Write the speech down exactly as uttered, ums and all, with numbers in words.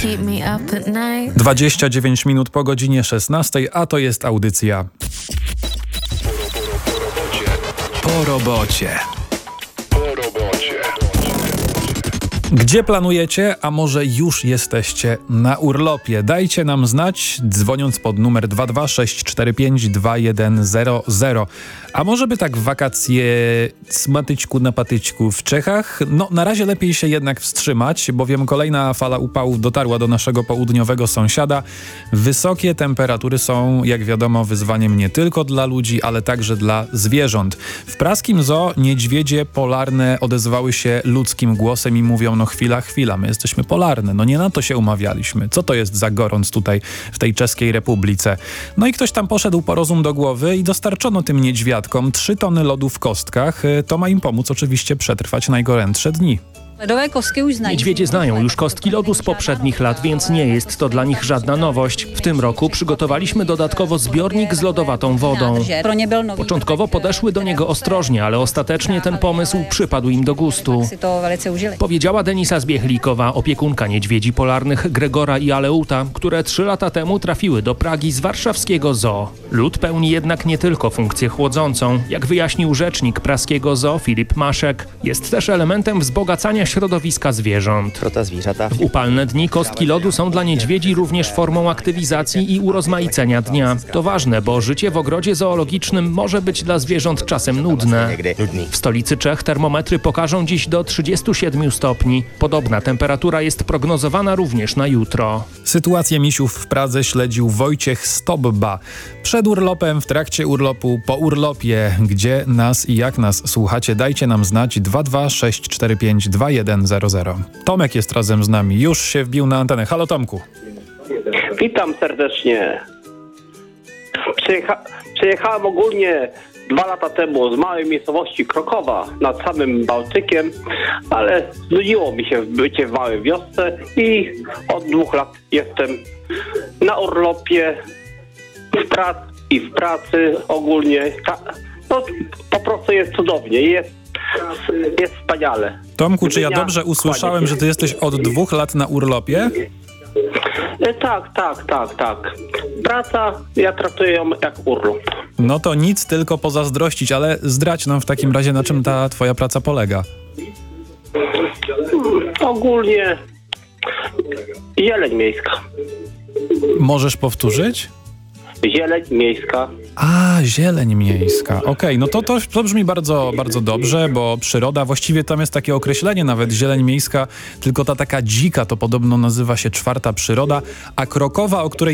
keep me up at night. dwadzieścia dziewięć minut po godzinie szesnastej, a to jest audycja Po robocie. Po robocie. Gdzie planujecie, a może już jesteście na urlopie? Dajcie nam znać, dzwoniąc pod numer dwa dwa sześć cztery pięć dwa jeden zero zero. A może by tak w wakacje smatyczku na patyczku w Czechach? No, na razie lepiej się jednak wstrzymać, bowiem kolejna fala upałów dotarła do naszego południowego sąsiada. Wysokie temperatury są, jak wiadomo, wyzwaniem nie tylko dla ludzi, ale także dla zwierząt. W praskim zoo niedźwiedzie polarne odezwały się ludzkim głosem i mówią: no chwila, chwila, my jesteśmy polarne, no nie na to się umawialiśmy. Co to jest za gorąc tutaj w tej Czeskiej Republice? No i ktoś tam poszedł po rozum do głowy i dostarczono tym niedźwiadkom trzy tony lodu w kostkach. To ma im pomóc oczywiście przetrwać najgorętsze dni. Niedźwiedzie znają już kostki lodu z poprzednich lat, więc nie jest to dla nich żadna nowość. W tym roku przygotowaliśmy dodatkowo zbiornik z lodowatą wodą. Początkowo podeszły do niego ostrożnie, ale ostatecznie ten pomysł przypadł im do gustu. Powiedziała Denisa Zbiechlikowa, opiekunka niedźwiedzi polarnych Gregora i Aleuta, które trzy lata temu trafiły do Pragi z warszawskiego zoo. Lód pełni jednak nie tylko funkcję chłodzącą. Jak wyjaśnił rzecznik praskiego zoo Filip Maszek, jest też elementem wzbogacania środowiska zwierząt. W upalne dni kostki lodu są dla niedźwiedzi również formą aktywizacji i urozmaicenia dnia. To ważne, bo życie w ogrodzie zoologicznym może być dla zwierząt czasem nudne. W stolicy Czech termometry pokażą dziś do trzydziestu siedmiu stopni. Podobna temperatura jest prognozowana również na jutro. Sytuację misiów w Pradze śledził Wojciech Stobba. Przed urlopem, w trakcie urlopu, po urlopie. Gdzie nas i jak nas słuchacie, dajcie nam znać. Dwa dwa sześć cztery pięć dwa jeden zero zero. Tomek jest razem z nami, już się wbił na antenę. Halo Tomku. Witam serdecznie. Przyjecha- przyjechałem ogólnie dwa lata temu z małej miejscowości Krokowa nad samym Bałtykiem, ale znudziło mi się bycie w małej wiosce i od dwóch lat jestem na urlopie w pracy i w pracy ogólnie. Ta- no, po prostu jest cudownie, jest, jest wspaniale. Tomku, czy ja Dnia dobrze usłyszałem, kładzie się. że ty jesteś od dwóch lat na urlopie? E, Tak, tak, tak, tak. Praca, ja traktuję ją jak urlop. No to nic, tylko pozazdrościć, ale zdradź nam w takim razie, na czym ta twoja praca polega. Ogólnie zieleń miejska. Możesz powtórzyć? Zieleń miejska. A, zieleń miejska. Okej, no to, to to brzmi bardzo, bardzo dobrze, bo przyroda, właściwie tam jest takie określenie nawet, zieleń miejska, tylko ta taka dzika to podobno nazywa się czwarta przyroda, a Krokowa, o której